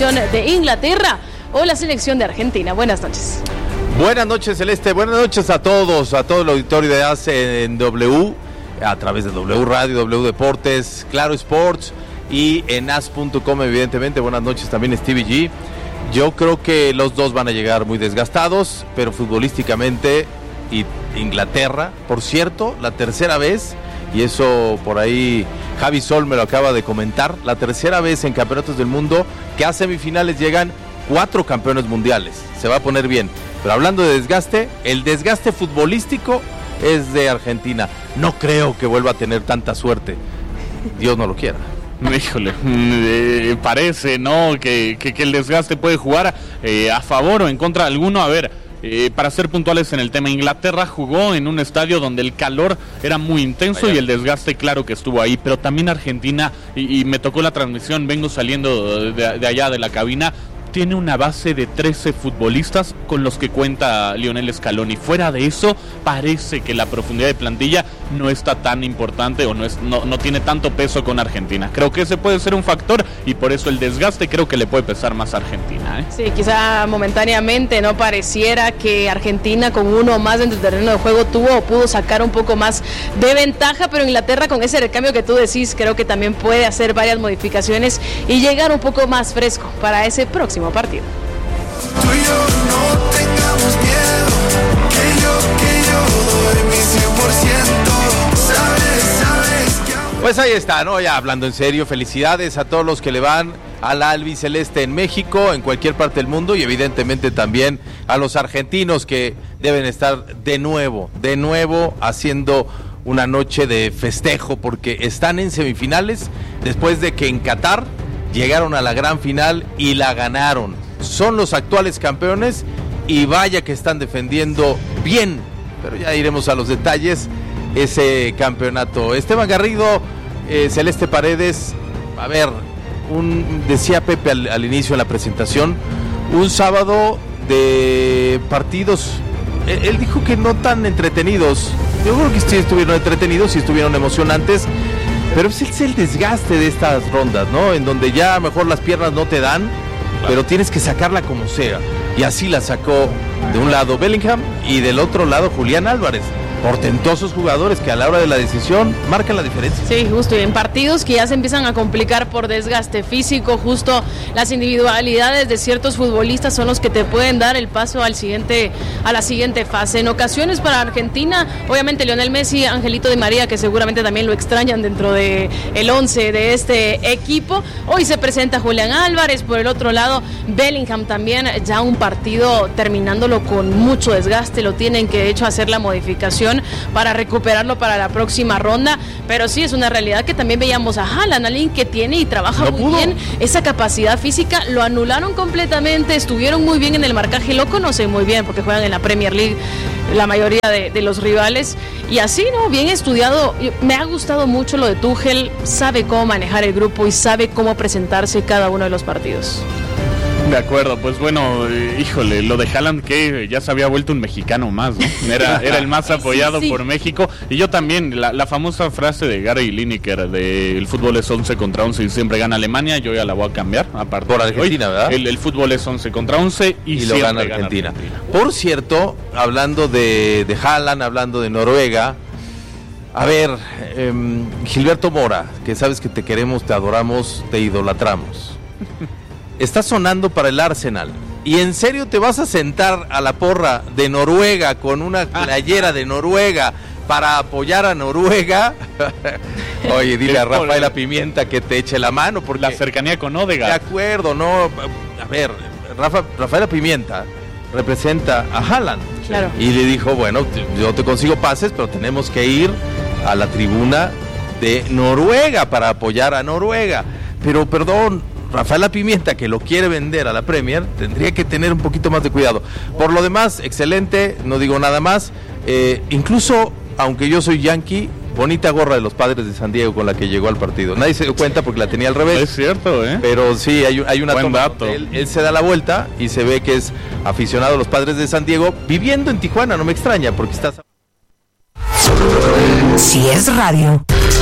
selección de Inglaterra o la selección de Argentina. Buenas noches. Buenas noches, Celeste. Buenas noches a todos, a todo el auditorio de ACE en W, a través de W Radio, W Deportes, Claro Sports y en as.com, evidentemente. Buenas noches también, Stevie G. Yo creo que los dos van a llegar muy desgastados, pero futbolísticamente, y Inglaterra, por cierto, la tercera vez, y eso por ahí Javi Sol me lo acaba de comentar, la tercera vez en campeonatos del mundo que a semifinales llegan 4 campeones mundiales. Se va a poner bien. Pero hablando de desgaste, el desgaste futbolístico es de Argentina. No creo que vuelva a tener tanta suerte. Dios no lo quiera. Híjole, parece, ¿no? Que el desgaste puede jugar a favor o en contra de alguno. A ver, para ser puntuales en el tema, Inglaterra jugó en un estadio donde el calor era muy intenso y el desgaste claro que estuvo ahí, pero también Argentina, y me tocó la transmisión, vengo saliendo de allá de la cabina, tiene una base de 13 futbolistas con los que cuenta Lionel Scaloni. Fuera de eso, parece que la profundidad de plantilla no está tan importante o no tiene tanto peso con Argentina. Creo que ese puede ser un factor y por eso el desgaste creo que le puede pesar más a Argentina, ¿eh? Sí, quizá momentáneamente no pareciera que Argentina con uno más dentro del terreno de juego pudo sacar un poco más de ventaja, pero Inglaterra con ese recambio que tú decís creo que también puede hacer varias modificaciones y llegar un poco más fresco para ese próximo partido. Tú y yo no tengamos miedo, que yo doy mi 100%, sabes que... Pues ahí está, ¿no? Ya hablando en serio, felicidades a todos los que le van al albiceleste en México, en cualquier parte del mundo, y evidentemente también a los argentinos que deben estar de nuevo haciendo una noche de festejo, porque están en semifinales después de que en Qatar llegaron a la gran final y la ganaron. Son los actuales campeones y vaya que están defendiendo bien, pero ya iremos a los detalles, ese campeonato. Esteban Garrido, Celeste Paredes, a ver, decía Pepe al inicio en la presentación, un sábado de partidos, él dijo que no tan entretenidos. Yo creo que sí estuvieron entretenidos y estuvieron emocionantes, pero es el desgaste de estas rondas, ¿no? En donde ya a lo mejor las piernas no te dan, pero tienes que sacarla como sea. Y así la sacó de un lado Bellingham y del otro lado Julián Álvarez. Portentosos jugadores que a la hora de la decisión marcan la diferencia. Sí, justo, y en partidos que ya se empiezan a complicar por desgaste físico, justo las individualidades de ciertos futbolistas son los que te pueden dar el paso a la siguiente fase. En ocasiones para Argentina, obviamente Lionel Messi, Angelito Di María, que seguramente también lo extrañan dentro de el 11 de este equipo. Hoy se presenta Julián Álvarez, por el otro lado Bellingham también, ya un partido terminándolo con mucho desgaste, lo tienen que de hecho hacer la modificación para recuperarlo para la próxima ronda, pero sí es una realidad que también veíamos a Haaland, alguien que tiene y trabaja muy bien esa capacidad física, lo anularon completamente, estuvieron muy bien en el marcaje, lo conocen muy bien porque juegan en la Premier League la mayoría de los rivales, y así, ¿no? Bien estudiado. Me ha gustado mucho lo de Tuchel, sabe cómo manejar el grupo y sabe cómo presentarse cada uno de los partidos. De acuerdo, pues bueno, híjole, lo de Haaland que ya se había vuelto un mexicano más, ¿no? Era el más apoyado por México. Y yo también, la famosa frase de Gary Lineker de el fútbol es 11 contra 11 y siempre gana Alemania, yo ya la voy a cambiar. Aparte por Argentina, hoy, ¿verdad? El fútbol es 11 contra 11 y lo gana Argentina. Por cierto, hablando de Haaland, hablando de Noruega, a ver, Gilberto Mora, que sabes que te queremos, te adoramos, te idolatramos. Está sonando para el Arsenal. ¿Y en serio te vas a sentar a la porra de Noruega con una playera de Noruega para apoyar a Noruega? Oye, dile a Rafaela Pimienta que te eche la mano, porque la cercanía con Odegaard. De acuerdo, no. A ver, Rafaela Pimienta representa a Haaland. Claro. Y le dijo, bueno, yo te consigo pases, pero tenemos que ir a la tribuna de Noruega para apoyar a Noruega. Pero perdón, Rafaela Pimienta, que lo quiere vender a la Premier, tendría que tener un poquito más de cuidado. Por lo demás, excelente, no digo nada más. Incluso, aunque yo soy yankee, bonita gorra de los Padres de San Diego con la que llegó al partido. Nadie se dio cuenta porque la tenía al revés. Es cierto, ¿eh? Pero sí, hay una buen toma dato. Él se da la vuelta y se ve que es aficionado a los Padres de San Diego, viviendo en Tijuana. No me extraña porque estás... Si es radio.